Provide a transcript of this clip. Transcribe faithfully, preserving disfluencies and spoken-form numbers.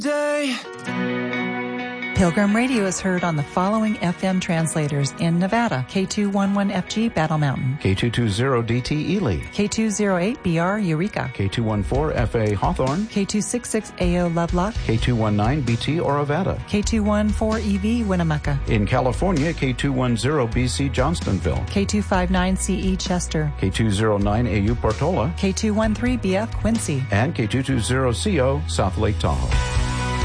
Day. Pilgrim Radio is heard on the following F M translators in Nevada: K two eleven F G Battle Mountain, K two twenty D T Ely, K two oh eight B R Eureka, K two fourteen F A Hawthorne, K two sixty-six A O Lovelock, K two nineteen B T Orovada, K two fourteen E V Winnemucca. In California, K two ten B C Johnstonville, K two fifty-nine C E Chester, K two oh nine A U Portola, K two thirteen B F Quincy, and K two twenty C O South Lake Tahoe.